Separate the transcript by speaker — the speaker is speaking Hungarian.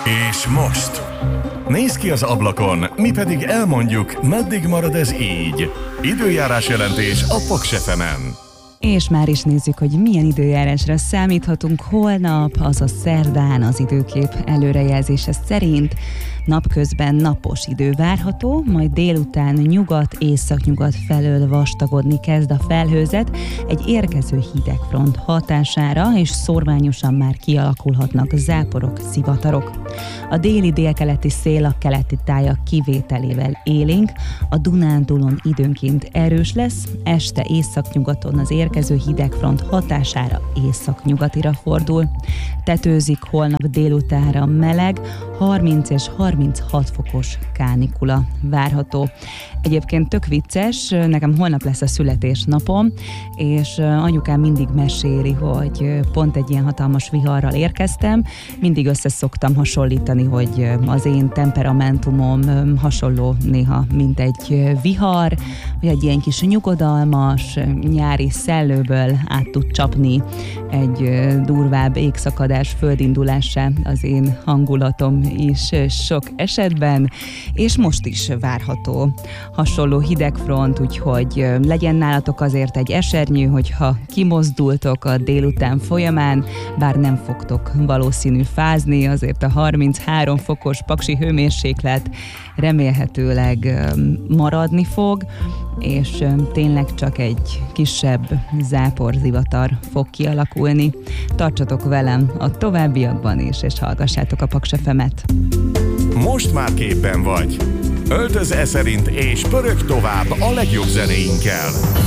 Speaker 1: És most? Nézz ki az ablakon, mi pedig elmondjuk, meddig marad ez így. Időjárás jelentés a Paks FM-en.
Speaker 2: És már is nézzük, hogy milyen időjárásra számíthatunk holnap, azaz szerdán az időkép előrejelzése szerint. Napközben napos idő várható, majd délután nyugat-északnyugat felől vastagodni kezd a felhőzet egy érkező hidegfront hatására, és szórványosan már kialakulhatnak záporok, zivatarok. A déli-délkeleti szél a keleti tájak kivételével élénk, a Dunántúlon időnként erős lesz, este északnyugaton az érkező hidegfront hatására északnyugatira fordul. Tetőzik holnap délutánra meleg, 30 és 36 fokos kánikula várható. Egyébként tök vicces, nekem holnap lesz a születésnapom, és anyukám mindig meséli, hogy pont egy ilyen hatalmas viharral érkeztem. Mindig össze szoktam hasonlítani, hogy az én temperamentumom hasonló néha, mint egy vihar, hogy egy ilyen kis nyugodalmas, nyári szellőből át tud csapni egy durvább égszakadás földindulása az én hangulatom is sok esetben, és most is várható hasonló hidegfront, úgyhogy legyen nálatok azért egy esernyő, hogyha kimozdultok a délután folyamán, bár nem fogtok valószínű fázni, azért a 33 fokos paksi hőmérséklet remélhetőleg maradni fog, és tényleg csak egy kisebb záporzivatar fog kialakulni. Tartsatok velem a továbbiakban is, és hallgassátok a Paks FM-et.
Speaker 1: Most már képben vagy. Öltöz e szerint és pörög tovább a legjobb zenéinkkel.